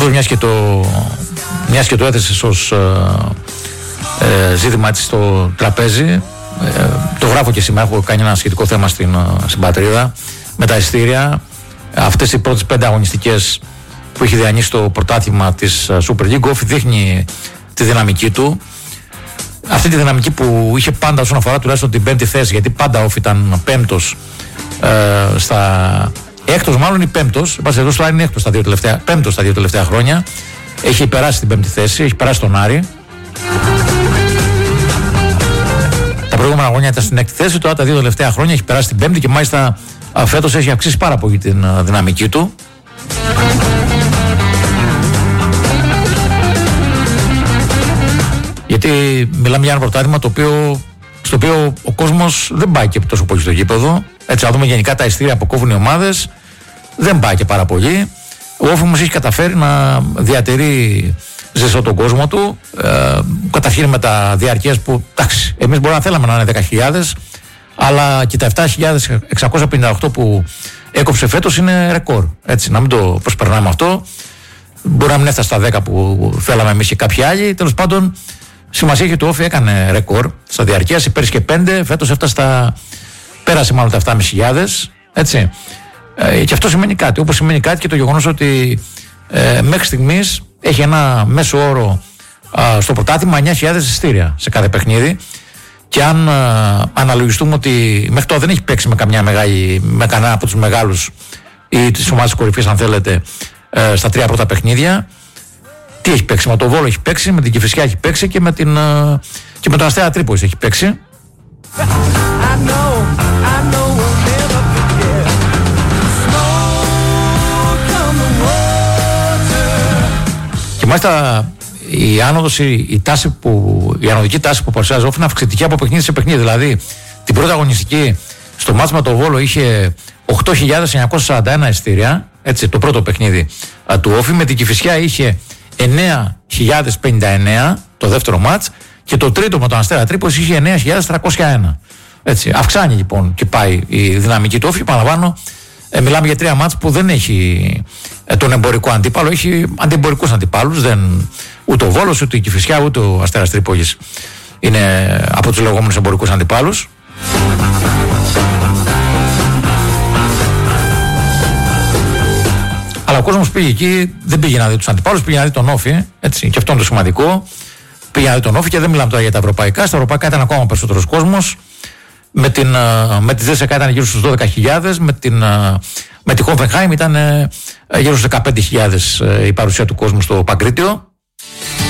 Καθώς μιας και το έθεσες ως ζήτημα έτσι στο τραπέζι, το γράφω και σήμερα, έχω κάνει ένα σχετικό θέμα στην Πατρίδα με τα εισιτήρια. Αυτές οι πρώτες 5 αγωνιστικές που έχει διανύσει το πρωτάθλημα της Super League, Όφη δείχνει τη δυναμική του. Αυτή τη δυναμική που είχε πάντα όσον αφορά τουλάχιστον την 5η θέση, γιατί πάντα Όφη ήταν πέμπτος έκτος μάλλον ή πέμπτος, εδώ στο είναι έκτος πέμπτος στα 2 τελευταία χρόνια. Έχει περάσει την 5η θέση, έχει περάσει τον Άρη. Τα προηγούμενα χρόνια ήταν στην 6η θέση, τώρα τα 2 τελευταία χρόνια έχει περάσει την 5η και μάλιστα φέτος έχει αυξήσει πάρα πολύ την δυναμική του. Γιατί μιλάμε για ένα πρωτάθλημα στο οποίο ο κόσμος δεν πάει και τόσο πολύ στο γήπεδο. Έτσι, να δούμε γενικά τα εισιτήρια που κόβουν οι ομάδες, δεν πάει και πάρα πολύ. Ο Όφη όμως έχει καταφέρει να διατηρεί ζεστό τον κόσμο του. Καταρχήν με τα διαρκείας που, εντάξει, εμείς μπορεί να θέλαμε να είναι 10.000, αλλά και τα 7.658 που έκοψε φέτος είναι ρεκόρ. Έτσι, να μην το προσπερνάμε αυτό. Μπορεί να μην έφτασε στα 10 που θέλαμε εμείς και κάποιοι άλλοι. Τέλος πάντων, σημασία έχει το Όφη έκανε ρεκόρ στα διαρκείας. Πέρυσι και 5, φέτος έφτασε πέρασε μάλλον τα 7.500. Έτσι. Και αυτό σημαίνει κάτι. Όπως σημαίνει κάτι και το γεγονός ότι μέχρι στιγμής έχει ένα μέσο όρο στο πρωτάθλημα 9.000 εισιτήρια σε κάθε παιχνίδι. Και αν αναλογιστούμε ότι μέχρι τώρα δεν έχει παίξει με κανένα από τους μεγάλους ή τις ομάδες κορυφής, αν θέλετε, στα 3 πρώτα παιχνίδια, τι έχει παίξει? Με το Βόλο έχει παίξει, με την Κηφισιά έχει παίξει και με τον Αστέρα Τρίπολης έχει παίξει. Και μάλιστα η ανωδική τάση που παρουσιάζει ο Όφη είναι αυξητική από παιχνίδι σε παιχνίδι. Δηλαδή την πρώτη αγωνιστική στο μάτς με το Βόλο είχε 8.941 εισιτήρια, έτσι, το πρώτο παιχνίδι του Όφη. Με την Κηφισιά είχε 9.059 το δεύτερο μάτς και το τρίτο με τον Αστέρα Τρίπολης είχε 9.301. Έτσι, αυξάνει λοιπόν και πάει η δυναμική του Όφη. Παραλαμβάνω, μιλάμε για 3 μάτς που δεν έχει τον εμπορικό αντίπαλο, έχει αντιεμπορικούς αντιπάλους. Ούτε ο Βόλος, ούτε η Κηφισιά, ούτε ο Αστέρας Τρίπολης είναι από τους λεγόμενους εμπορικούς αντιπάλους. Αλλά ο κόσμος πήγε εκεί, δεν πήγε να δει τους αντιπάλους, πήγε να δει τον Όφη. Έτσι, και αυτό είναι το σημαντικό. Πήγε να δει τον Όφη και δεν μιλάμε τώρα για τα ευρωπαϊκά. Στα ευρωπαϊκά ήταν ακόμα περισσότερος κόσμος. Με τη ΔΕΣΕΚΑ ήταν γύρω στους 12.000, με τη Hoffenheim ήταν γύρω στους 15.000 η παρουσία του κόσμου στο Παγκρίτιο.